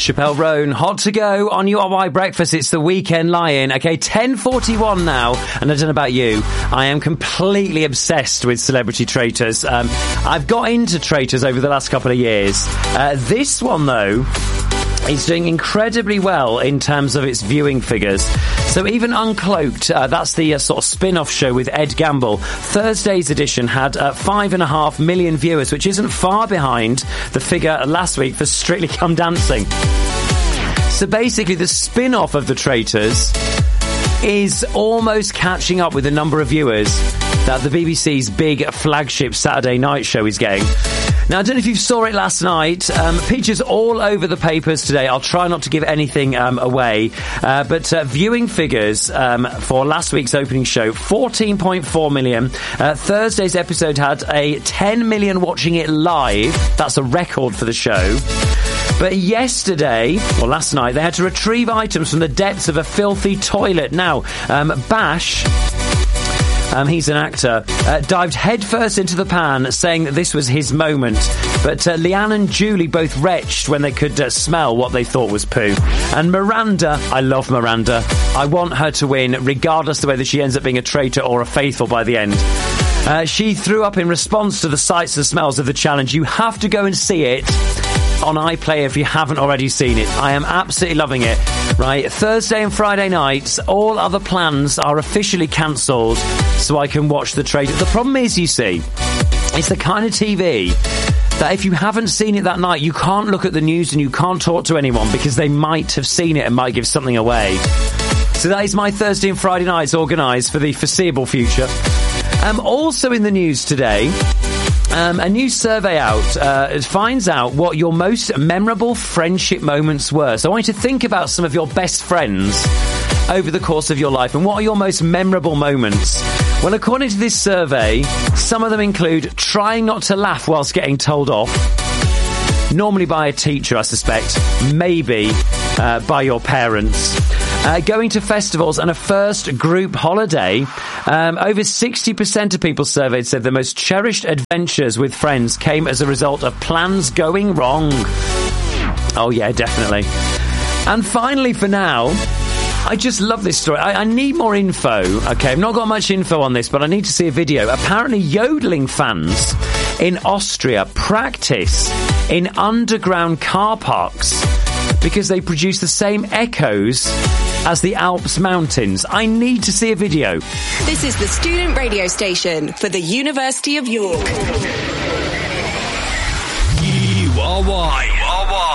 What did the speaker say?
Chappelle Roan, hot to go on URY Breakfast. It's the Weekend Lion. Okay, 10:41 now, and I don't know about you, I am completely obsessed with Celebrity Traitors. I've got into Traitors over the last couple of years. This one, though, is doing incredibly well in terms of its viewing figures. So even Uncloaked, that's the sort of spin-off show with Ed Gamble, Thursday's edition had 5.5 million viewers, which isn't far behind the figure last week for Strictly Come Dancing. So basically the spin-off of The Traitors is almost catching up with the number of viewers that the BBC's big flagship Saturday night show is getting. Now, I don't know if you saw it last night. Pictures all over the papers today. I'll try not to give anything away. But viewing figures for last week's opening show, 14.4 million. Thursday's episode had a 10 million watching it live. That's a record for the show. But yesterday, or last night, they had to retrieve items from the depths of a filthy toilet. Now, Bash... he's an actor, dived headfirst into the pan, saying that this was his moment. But Leanne and Julie both retched when they could smell what they thought was poo. And Miranda, I love Miranda. I want her to win, regardless of whether she ends up being a traitor or a faithful by the end. She threw up in response to the sights and smells of the challenge. You have to go and see it on iPlayer if you haven't already seen it. I am absolutely loving it. Right, Thursday and Friday nights, all other plans are officially cancelled so I can watch The Traitor. The problem is, you see, it's the kind of TV that if you haven't seen it that night, you can't look at the news and you can't talk to anyone because they might have seen it and might give something away. So that is my Thursday and Friday nights organised for the foreseeable future. Also in the news today, a new survey out finds out what your most memorable friendship moments were. So I want you to think about some of your best friends over the course of your life and what are your most memorable moments. Well, according to this survey, some of them include trying not to laugh whilst getting told off. Normally by a teacher, I suspect. Maybe by your parents. Going to festivals and a first group holiday. Over 60% of people surveyed said the most cherished adventures with friends came as a result of plans going wrong. Oh yeah, definitely. And finally, for now, I just love this story. I need more info. Okay, I've not got much info on this, but I need to see a video. Apparently, yodeling fans in Austria practice in underground car parks because they produce the same echoes as the Alps mountains. I need to see a video. This is the student radio station for the University of York. URY.